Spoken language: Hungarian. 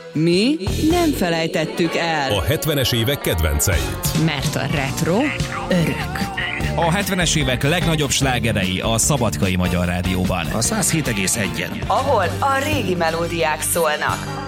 Mi nem felejtettük el. A 70-es évek kedvenceit. Mert a retro örök. A 70-es évek legnagyobb slágerei a Szabadkai Magyar Rádióban. A 107,1-en. Ahol a régi melódiák szólnak.